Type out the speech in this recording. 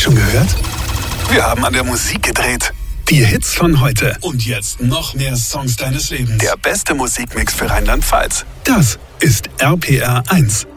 schon gehört? Wir haben an der Musik gedreht. Die Hits von heute. Und jetzt noch mehr Songs deines Lebens. Der beste Musikmix für Rheinland-Pfalz. Das ist RPR 1.